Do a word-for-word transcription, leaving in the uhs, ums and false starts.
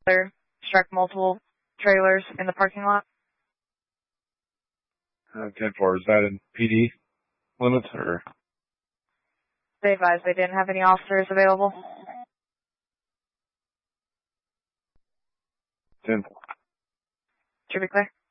There struck multiple trailers in the parking lot. Uh, ten four, is that in P D limits or? They advised they didn't have any officers available. ten four. Should be clear.